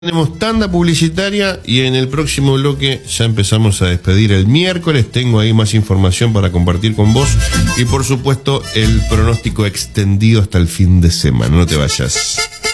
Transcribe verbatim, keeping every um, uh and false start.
Tenemos tanda publicitaria y en el próximo bloque ya empezamos a despedir el miércoles. Tengo ahí más información para compartir con vos y por supuesto el pronóstico extendido hasta el fin de semana. No te vayas.